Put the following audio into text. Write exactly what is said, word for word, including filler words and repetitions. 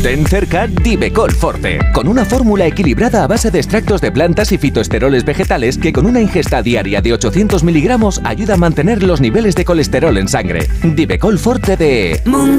Ten cerca Divecol Forte, con una fórmula equilibrada a base de extractos de plantas y fitoesteroles vegetales que con una ingesta diaria de ochocientos miligramos ayuda a mantener los niveles de colesterol en sangre. Divecol Forte de